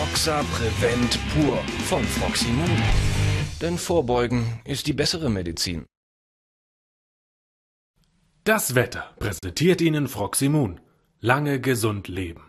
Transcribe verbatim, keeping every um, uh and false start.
Foxa Prevent pur von Froximon. Denn Vorbeugen ist die bessere Medizin. Das Wetter präsentiert Ihnen Froximon. Lange gesund leben.